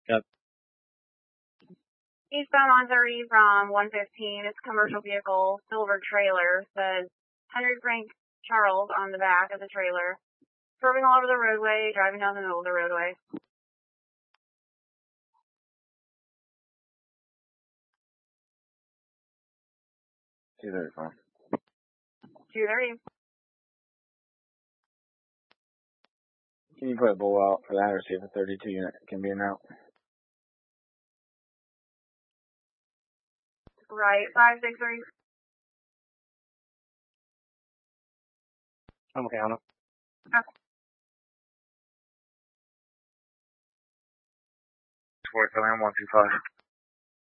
Yep. Eastbound on 30 from 115. It's a commercial vehicle, silver trailer. Says Henry Frank Charles on the back of the trailer. Swerving all over the roadway, driving down the middle of the roadway. $235. 230. Can you put a bull out for that or see if a 32 unit can be in route? Right, 563. I'm okay on it. Okay. 47125.